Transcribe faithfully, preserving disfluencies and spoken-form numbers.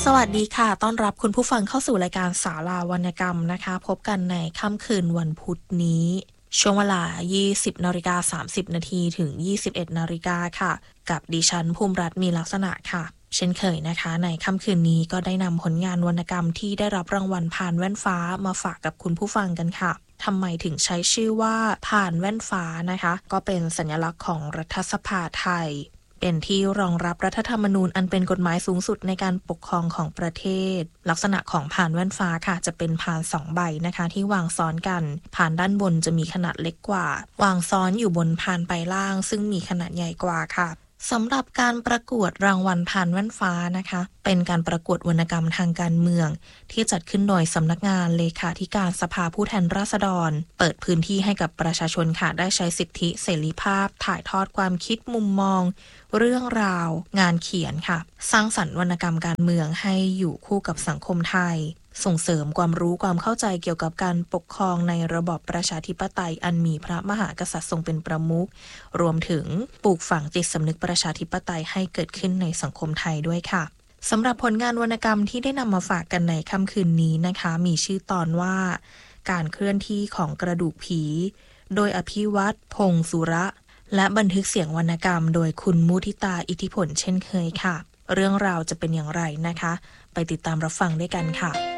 สวัสดีค่ะต้อนรับคุณผู้ฟังเข้าสู่รายการศาลาวรรณกรรมนะคะพบกันในค่ำคืนวันพุธนี้ช่วงเวลา ยี่สิบนาฬิกาสามสิบนาทีถึง ยี่สิบเอ็ดนาฬิกาค่ะกับดิฉันภูมิรัตน์มีลักษณะค่ะเช่นเคยนะคะในค่ำคืนนี้ก็ได้นำผลงานวรรณกรรมที่ได้รับรางวัลผ่านแว่นฟ้ามาฝากกับคุณผู้ฟังกันค่ะทำไมถึงใช้ชื่อว่าผ่านแว่นฟ้านะคะก็เป็นสัญลักษณ์ของรัฐสภาไทยเป็นที่รองรับรัฐธรรมนูญอันเป็นกฎหมายสูงสุดในการปกครองของประเทศลักษณะของพานแว่นฟ้าค่ะจะเป็นพานสองใบนะคะที่วางซ้อนกันพานด้านบนจะมีขนาดเล็กกว่าวางซ้อนอยู่บนพานใบล่างซึ่งมีขนาดใหญ่กว่าค่ะสำหรับการประกวดรางวัลพานแว่นฟ้านะคะเป็นการประกวดวรรณกรรมทางการเมืองที่จัดขึ้นโดยสำนักงานเลขาธิการสภาผู้แทนราษฎรเปิดพื้นที่ให้กับประชาชนค่ะได้ใช้สิทธิเสรีภาพถ่ายทอดความคิดมุมมองเรื่องราวงานเขียนค่ะสร้างสรรค์วรรณกรรมการเมืองให้อยู่คู่กับสังคมไทยส่งเสริมความรู้ความเข้าใจเกี่ยวกับการปกครองในระบอบประชาธิปไตยอันมีพระมหากษัตริย์ทรงเป็นประมุขรวมถึงปลูกฝังจิตสำนึกประชาธิปไตยให้เกิดขึ้นในสังคมไทยด้วยค่ะสำหรับผลงานวรรณกรรมที่ได้นำมาฝากกันในค่ำคืนนี้นะคะมีชื่อตอนว่าการเคลื่อนที่ของกระดูกผีโดยอภิวัตรพงษ์สุระและบันทึกเสียงวรรณกรรมโดยคุณมุทิตาอิทธิผลเช่นเคยค่ะเรื่องราวจะเป็นอย่างไรนะคะไปติดตามรับฟังด้วยกันค่ะ